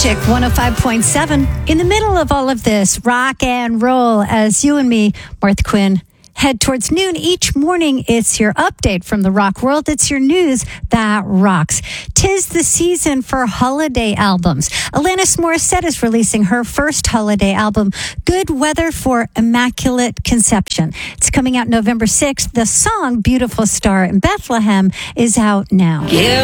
Magic 105.7. In the middle of all of this rock and roll, as you and me, Martha Quinn, head towards noon each morning, it's your update from the rock world. It's your news that rocks. 'Tis the season for holiday albums. Alanis Morissette is releasing her first holiday album, Good Weather for Immaculate Conception. It's coming out November 6th. The song Beautiful Star in Bethlehem is out now. Give